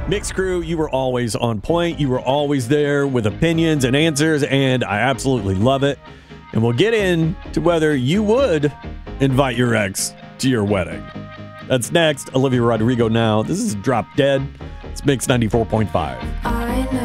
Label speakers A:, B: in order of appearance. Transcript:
A: Mix Crew, you were always on point. You were always there with opinions and answers, and I absolutely love it. And we'll get into whether you would invite your ex to your wedding. That's next. Olivia Rodrigo now. This is Drop Dead. It's Mix 94.5.